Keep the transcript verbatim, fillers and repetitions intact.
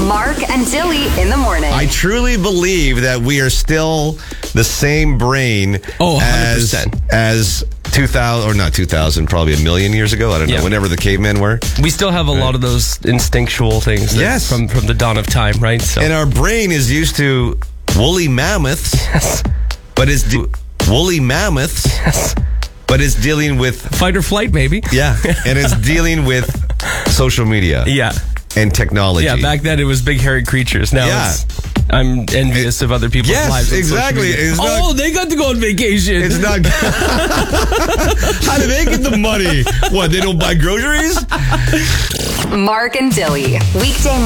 Mark and Dilly in the morning. I truly believe that we are still the same brain Oh, one hundred as percent. as two thousand, or not two thousand, probably a million years ago. I don't know, Yeah. whenever the cavemen were. We still have a lot of those instinctual things that- Yes. from, from the dawn of time, right? So And our brain is used to woolly mammoths, yes. but it's de- woolly mammoths, Yes. but it's dealing with, Fight or flight, maybe. yeah, and it's dealing with social media Yeah. and technology. Yeah, back then it was big hairy creatures. Now Yeah. it's, I'm envious of other people's Yes, lives. on social exactly. media. It's not- oh, they got to go on vacation. It's not. How do they get the money? What, they don't buy groceries? Mark and Dilly. Weekday